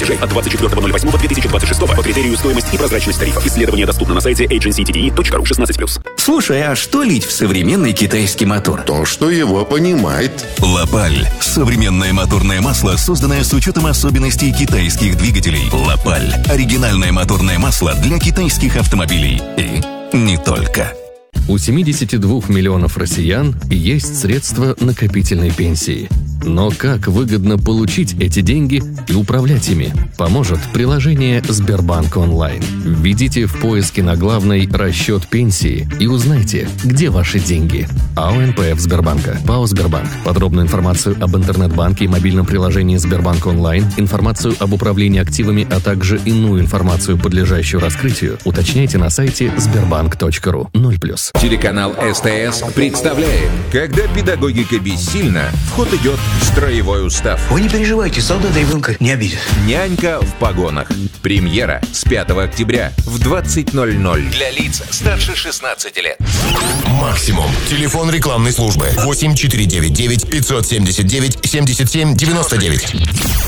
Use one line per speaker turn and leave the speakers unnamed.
платежей от 24.08.2026 по критерию стоимость и прозрачность тарифов. Исследование доступно на сайте agencytde.ru 16+.
Слушай, а что лить в современный китайский мотор?
То, что его понимает.
Лапаль. Современное моторное масло, созданное с учетом особенностей китайских двигателей. Лапаль. Оригинальное моторное масло для китайских автомобилей. И не только.
У 72 миллионов россиян есть средства накопительной пенсии. Но как выгодно получить эти деньги и управлять ими, поможет приложение Сбербанк онлайн. Введите в поиске на главной «Расчет пенсии» и узнайте, где ваши деньги. АО НПФ Сбербанка. ПАО Сбербанк. Подробную информацию об интернет-банке и мобильном приложении Сбербанк онлайн, информацию об управлении активами, а также иную информацию, подлежащую раскрытию, уточняйте на сайте sberbank.ru. 0+.
Телеканал СТС представляет, когда педагогика бессильна, в ход идет строевой устав.
Вы не переживайте, солдата ребенка не обидят.
Нянька в погонах. Премьера с 5 октября в 20:00. Для лиц старше 16 лет.
Максимум. Телефон рекламной службы 8499 579 77 99.